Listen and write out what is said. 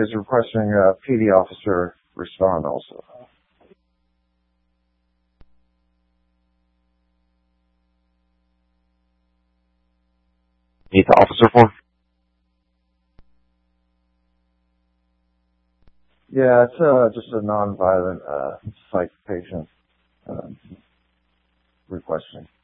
is requesting a PD officer respond also. Need the officer for? Yeah, it's just a non-violent psych patient requesting.